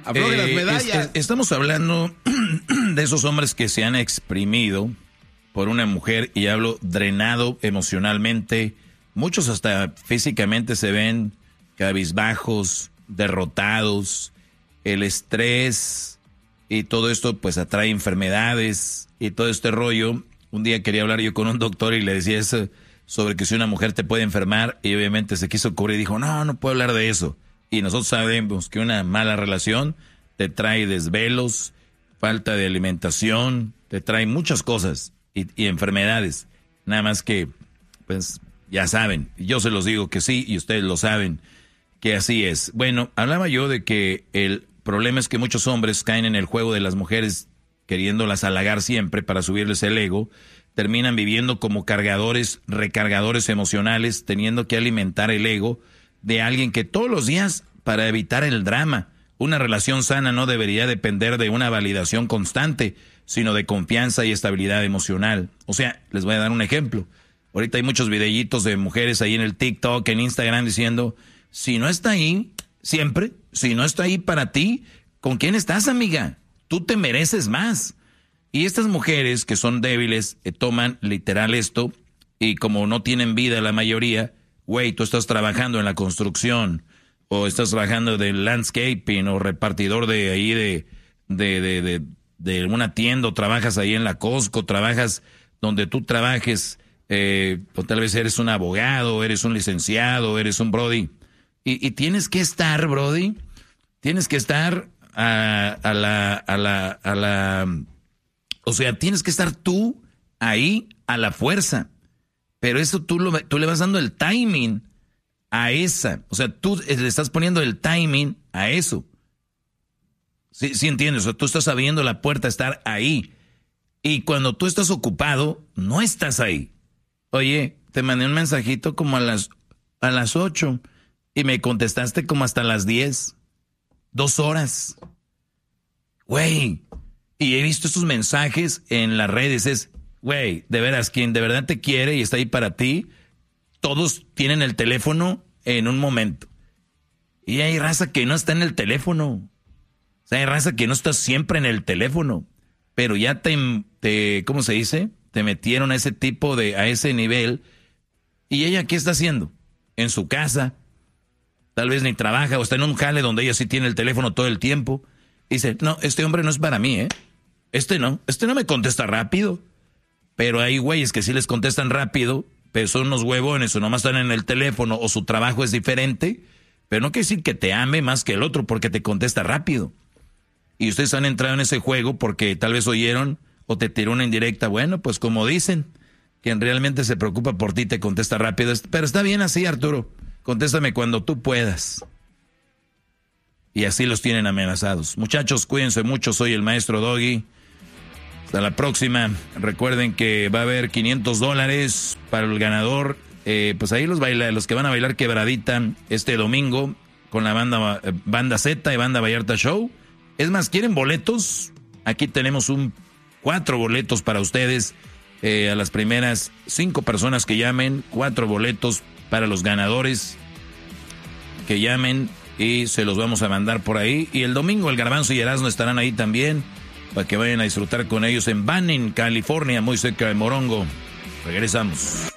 Afloje las medallas. Estamos hablando de esos hombres que se han exprimido por una mujer, y hablo drenado emocionalmente. Muchos hasta físicamente se ven cabizbajos, derrotados. El estrés y todo esto pues atrae enfermedades y todo este rollo. Un día quería hablar yo con un doctor y le decía eso sobre que si una mujer te puede enfermar, y obviamente se quiso cubrir y dijo, no puedo hablar de eso. Y nosotros sabemos que una mala relación te trae desvelos, falta de alimentación, te trae muchas cosas y enfermedades. Nada más que, pues, ya saben, yo se los digo que sí y ustedes lo saben que así es. Bueno, hablaba yo de que el problema es que muchos hombres caen en el juego de las mujeres queriéndolas halagar siempre para subirles el ego. Terminan viviendo como recargadores emocionales, teniendo que alimentar el ego de alguien que todos los días, para evitar el drama. Una relación sana no debería depender de una validación constante, sino de confianza y estabilidad emocional. O sea, les voy a dar un ejemplo. Ahorita hay muchos videitos de mujeres ahí en el TikTok, en Instagram, diciendo, si no está ahí siempre, si no está ahí para ti, ¿con quién estás, amiga? Tú te mereces más. Y estas mujeres que son débiles toman literal esto, y como no tienen vida la mayoría, güey, tú estás trabajando en la construcción, o estás trabajando de landscaping, o repartidor de ahí de una tienda, o trabajas ahí en la Costco, trabajas donde tú trabajes, o tal vez eres un abogado, eres un licenciado, eres un brody, y tienes que estar, brody, tienes que estar o sea, tienes que estar tú ahí a la fuerza. Pero eso tú le vas dando el timing a esa. O sea, tú le estás poniendo el timing a eso. Sí entiendes. O sea, tú estás abriendo la puerta a estar ahí. Y cuando tú estás ocupado, no estás ahí. Oye, te mandé un mensajito como a las 8 y me contestaste como hasta las 10. 2 horas. Güey. Y he visto estos mensajes en las redes. Güey, de veras, quien de verdad te quiere y está ahí para ti, todos tienen el teléfono en un momento. Y hay raza que no está en el teléfono. O sea, hay raza que no está siempre en el teléfono. Pero ya te ¿cómo se dice? Te metieron a ese a ese nivel. ¿Y ella qué está haciendo? En su casa. Tal vez ni trabaja o está en un jale donde ella sí tiene el teléfono todo el tiempo. Dice, no, este hombre no es para mí, Este no me contesta rápido. Pero hay güeyes que sí les contestan rápido, pero son unos huevones o nomás están en el teléfono o su trabajo es diferente. Pero no quiere decir que te ame más que el otro porque te contesta rápido. Y ustedes han entrado en ese juego porque tal vez oyeron o te tiró una indirecta. Bueno, pues como dicen, quien realmente se preocupa por ti te contesta rápido. Pero está bien así, Arturo. Contéstame cuando tú puedas. Y así los tienen amenazados. Muchachos, cuídense mucho. Soy el maestro Doggy. Hasta la próxima. Recuerden que va a haber $500 para el ganador. Pues ahí los que van a bailar quebradita este domingo con la banda Z y Banda Vallarta Show. Es más, ¿quieren boletos? Aquí tenemos 4 boletos para ustedes. A las primeras 5 personas que llamen, 4 boletos para los ganadores que llamen. Y se los vamos a mandar por ahí. Y el domingo el Garbanzo y Erasmo estarán ahí también, para que vayan a disfrutar con ellos en Banning, California, muy cerca de Morongo. Regresamos.